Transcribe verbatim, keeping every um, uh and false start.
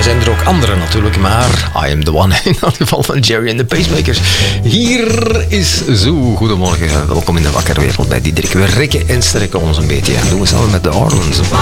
zijn er ook andere natuurlijk, maar I am the one in het geval van Jerry and the Pacemakers. Hier is Zo. Goedemorgen, welkom in de wakkerwereld bij Diederik. We rekken en strekken ons een beetje en doen we samen met de Orleans.